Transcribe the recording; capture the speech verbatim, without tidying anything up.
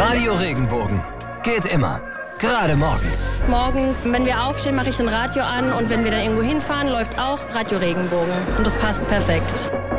Radio Regenbogen. Geht immer. Gerade morgens. Morgens, wenn wir aufstehen, mache ich ein Radio an und wenn wir dann irgendwo hinfahren, läuft auch Radio Regenbogen. Und das passt perfekt.